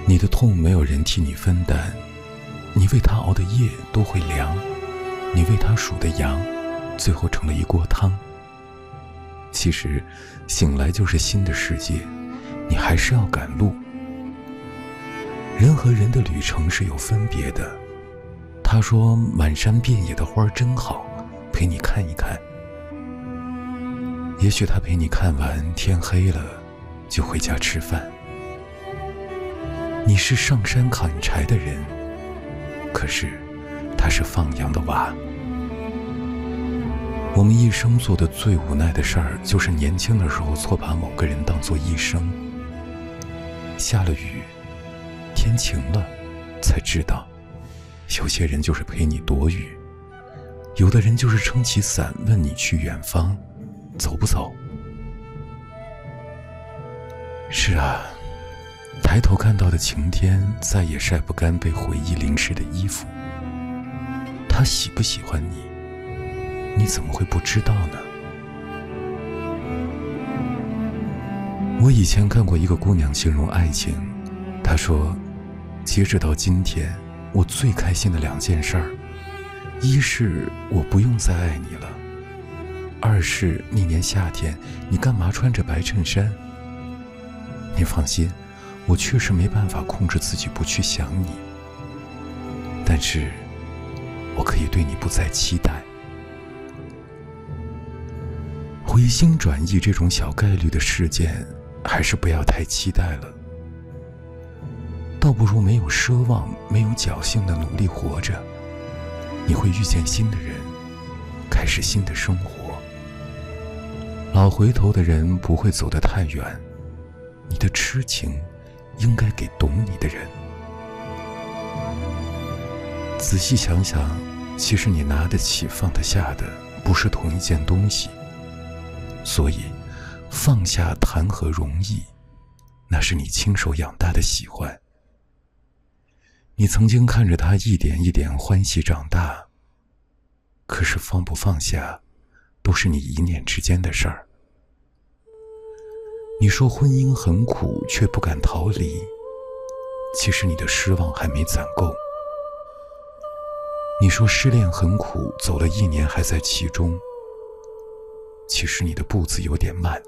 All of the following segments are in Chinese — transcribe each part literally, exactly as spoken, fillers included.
你的痛没有人替你分担，你为他熬的夜都会凉，你为他数的羊最后成了一锅汤。其实醒来就是新的世界，你还是要赶路。人和人的旅程是有分别的。他说满山遍野的花真好，陪你看一看。也许他陪你看完天黑了就回家吃饭。你是上山砍柴的人，可是他是放羊的娃。我们一生做的最无奈的事儿，就是年轻的时候错把某个人当作一生。下了雨，天晴了，才知道有些人就是陪你躲雨，有的人就是撑起伞问你去远方走不走。是啊，抬头看到的晴天再也晒不干被回忆淋湿的衣服。他喜不喜欢你，你怎么会不知道呢？我以前看过一个姑娘形容爱情，她说截止到今天，我最开心的两件事儿，一是我不用再爱你了，二是那年夏天你干嘛穿着白衬衫。你放心，我确实没办法控制自己不去想你，但是我可以对你不再期待。回心转意这种小概率的事件，还是不要太期待了，倒不如没有奢望没有侥幸的努力活着。你会遇见新的人，开始新的生活。老回头的人不会走得太远，你的痴情应该给懂你的人。仔细想想，其实你拿得起放得下的不是同一件东西，所以放下谈何容易，那是你亲手养大的喜欢。你曾经看着他一点一点欢喜长大，可是放不放下都是你一念之间的事儿。你说婚姻很苦却不敢逃离，其实你的失望还没攒够。你说失恋很苦，走了一年还在其中，其实你的步子有点慢。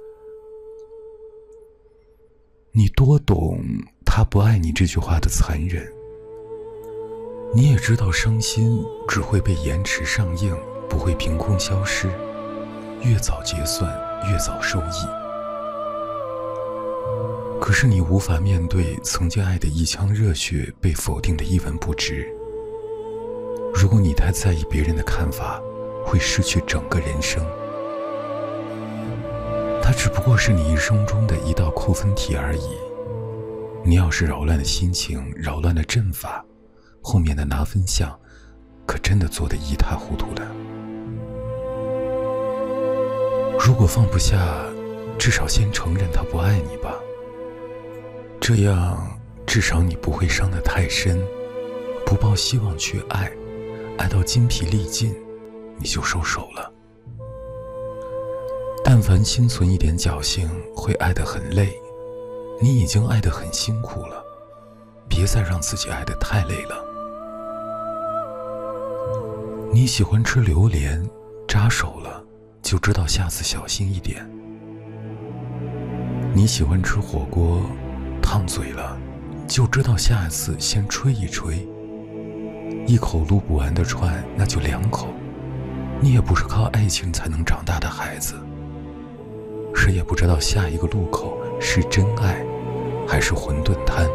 你多懂他不爱你这句话的残忍，你也知道伤心只会被延迟上映，不会凭空消失，越早结算越早收益。可是你无法面对曾经爱的一腔热血被否定的一文不值。如果你太在意别人的看法，会失去整个人生。它只不过是你一生中的一道扣分题而已。你要是扰乱了心情，扰乱了阵法，后面的拿分项可真的做得一塌糊涂了。如果放不下，至少先承认他不爱你吧，这样至少你不会伤得太深，不抱希望去爱，爱到筋疲力尽你就收手了。但凡心存一点侥幸，会爱得很累。你已经爱得很辛苦了，别再让自己爱得太累了。你喜欢吃榴莲，扎手了就知道下次小心一点。你喜欢吃火锅，烫嘴了就知道下次先吹一吹。一口撸不完的串，那就两口。你也不是靠爱情才能长大的孩子，谁也不知道下一个路口是真爱还是馄饨摊。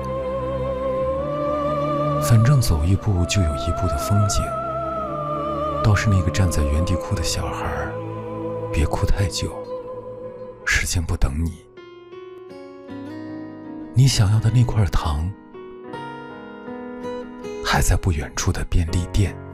反正走一步就有一步的风景。倒是那个站在原地哭的小孩，别哭太久，时间不等你。你想要的那块糖还在不远处的便利店。